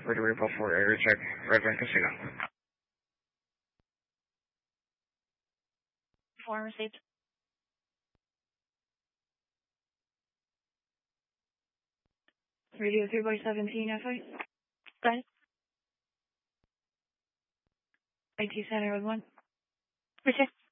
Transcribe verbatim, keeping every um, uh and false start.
Ready report for area check, Redland Casino. Form received. Radio three by seventeen F I. Go ahead. I T Center with one. Richard.